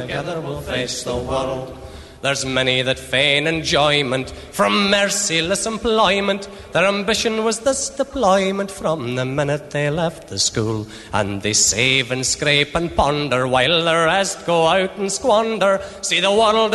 Together we'll face the world. There's many that feign enjoyment from merciless employment. Their ambition was this deployment from the minute they left the school. And they save and scrape and ponder while the rest go out and squander. See the world